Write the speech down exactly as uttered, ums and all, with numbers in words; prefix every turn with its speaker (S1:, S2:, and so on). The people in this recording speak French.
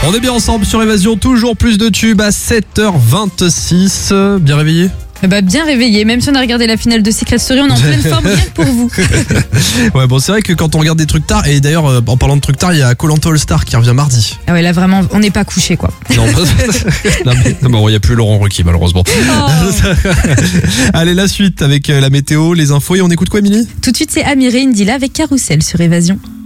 S1: On est bien ensemble sur Évasion, toujours plus de tubes à sept heures vingt-six. Bien réveillé ?
S2: Bah bien réveillé, même si on a regardé la finale de Secret Story, on est en pleine forme rien que pour vous.
S1: Ouais, bon, c'est vrai que quand on regarde des trucs tard, et d'ailleurs en parlant de trucs tard, il y a Koh Lanta All Star qui revient mardi.
S2: Ah ouais, là vraiment, on n'est pas couché quoi.
S1: Non, non mais non, bon, il n'y a plus Laurent Ruquier malheureusement. Oh. Allez, la suite avec la météo, les infos, et on écoute quoi, Émilie ?
S2: Tout de suite, c'est Amir et Indila avec Carousel sur Évasion.